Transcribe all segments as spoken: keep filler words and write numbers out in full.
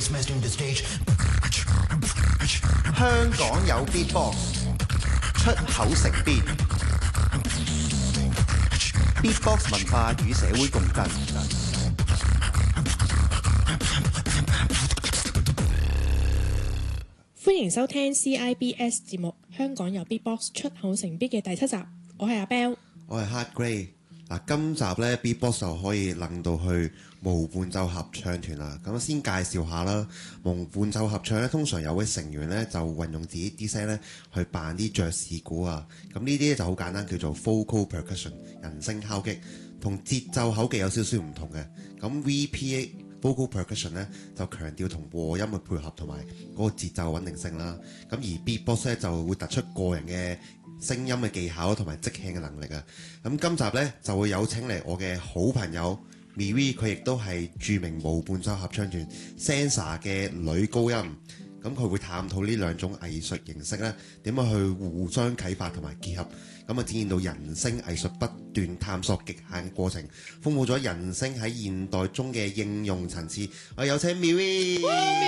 香港有 Beatbox， 出口成邊 Beatbox 文化與社會共振。 歡迎收聽 C I B S 節目《香港有 Beatbox 出口成邊》嘅第七集，我係阿 Bell， 我係 Hard Grey。嗱，今集咧 Beatbox 就可以楞到去無伴奏合唱團啦。咁先介紹下啦，無伴奏合唱咧，通常有位成員咧就運用自己啲聲咧去扮啲爵士鼓啊。咁呢啲就好簡單，叫做 vocal percussion 人聲敲擊，同節奏口技有少少唔同嘅。咁 V P A vocal percussion 咧就強調同和音嘅配合同埋嗰個節奏穩定性啦。咁而 Beatbox 咧就會突出個人嘅聲音嘅技巧同埋即興嘅能力啊！咁今集呢，就會有請嚟我嘅好朋友 Miri， 佢亦都係著名無伴奏合唱團 Sansa 嘅女高音。咁佢會探討呢兩種藝術形式呢點樣去互相啟發同埋結合，咁啊展現到人聲藝術不斷探索極限嘅過程，豐富咗人聲喺現代中嘅應用層次。我有請 Miri，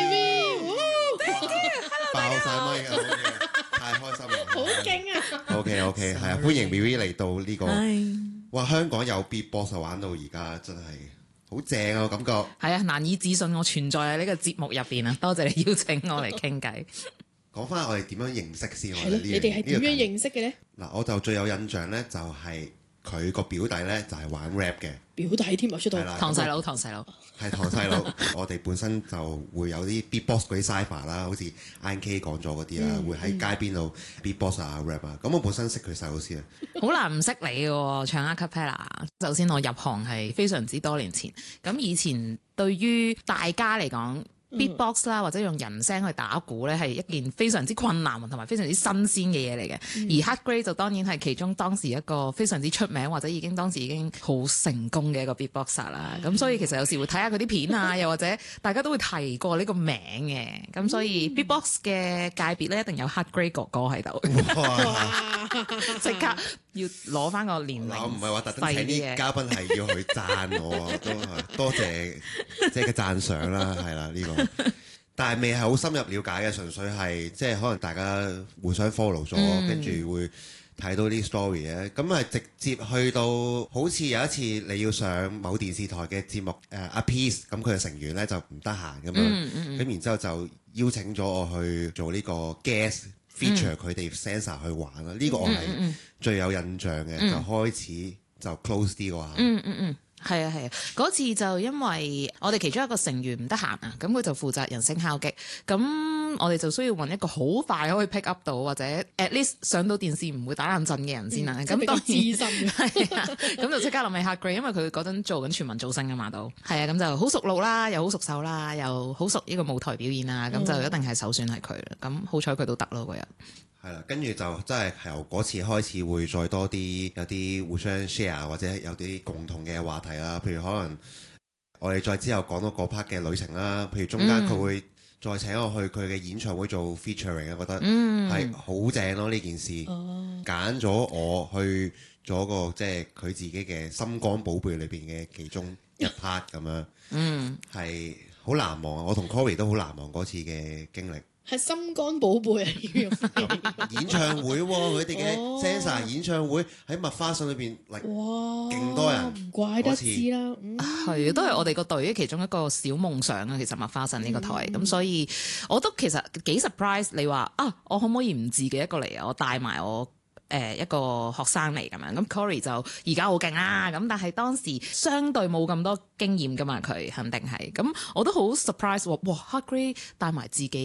爆晒咪啊！太開心啦！ 好勁啊 ！OK OK， 係啊，歡迎 Miri 嚟到呢、這個。哇！香港有 Beatbox 玩到而家真係好正啊！感覺係啊，難以置信我存在喺呢個節目入邊啊！多謝你邀請我嚟傾偈。 講翻我哋點樣認識先？ 係咯，你哋係點樣認識嘅咧？ 嗱，我就最有印象咧，就係佢個表弟咧，就係玩 rap 嘅。 表弟添啊，出到堂細佬，堂細佬係堂細佬。我哋本身就會有啲 Beatbox 嗰啲 cypher 啦，好似 I N K 講咗嗰啲啦，會喺街邊度 Beatbox 啊 rap 啊。咁我本身識佢細佬先啊。 好難唔識你嘅喎，唱 a cappella。首先我入行係非常之多年前，咁以前對於大家嚟講，Beatbox 啦，或者用人聲去打鼓咧，係一件非常之困難同埋非常之新鮮嘅嘢嚟嘅。嗯、而 Hard Grey 就當然係其中當時一個非常之出名或者已經當時已經好成功嘅一個 Beatboxer 啦。咁、嗯、所以其實有時會睇下佢啲片啊，又或者大家都會提過呢個名嘅。咁所以 Beatbox 嘅界別咧，一定有 Hard Grey 哥哥喺度。即刻要攞翻個年齡。 我唔係話特登請啲嘉賓係要去讚我，都係多謝即係嘅讚賞啦，係啦呢個。但係未係好深入了解嘅，純粹係即係可能大家互相 follow 咗，跟住、嗯、會睇到啲 story 咧。咁係直接去到好似有一次你要上某電視台嘅節目，誒、呃、阿 Peace 咁佢嘅成員咧就唔得閒咁樣，咁、嗯嗯、然之後就邀請咗我去做呢個 guest feature 佢哋 Sansa 去玩啦。呢、嗯、個我係最有印象嘅，嗯、就開始就 close 啲嘅話。 嗯嗯嗯。係啊係啊，嗰次就因為我哋其中一個成員唔得閒啊，咁佢就負責人聲敲擊，咁我哋就需要揾一個好快可以 pick up 到或者 at least 上到電視唔會打冷震嘅人先啦。咁、嗯、當然資深係啊，咁就即刻諗起 Hard Grey， 因為佢嗰陣做緊全民造星啊嘛都係啊，咁就好熟路啦，又好熟手啦，又好熟呢個舞台表演啦，咁、嗯、就一定係首選係佢啦。咁好彩佢都得咯嗰日。 係啦，跟住就真係由嗰次開始會再多啲有啲互相 share 或者有啲共同嘅話題啦。譬如可能我哋再之後講到嗰 part 嘅旅程啦，譬如中間佢會再請我去佢嘅演唱會做 featuring 啊，覺得係好正咯呢件事。揀咗我去咗個即係佢自己嘅心肝寶貝裏邊嘅其中一 part 咁樣，嗯，係好難忘啊！我同 Cory 都好難忘嗰次嘅經歷。 係心肝寶貝啊！ 演唱會喎、哦，佢哋嘅 Sansa 演唱會喺麥花臣裏邊，哇，勁多人， 唔怪得知啦。 係、嗯、都係我哋個隊其中一個小夢想啊！其實麥花臣呢個台，咁、嗯、所以我都其實幾 surprise。你話啊，我可唔可以唔自己一個嚟啊？我帶埋我。誒、呃、一個學生嚟咁樣，咁 Cory 就而家好勁啦，咁但係當時相對冇咁多經驗噶嘛，佢肯定係，咁我都好 surprise 喎，哇 Hard Grey 帶埋自己。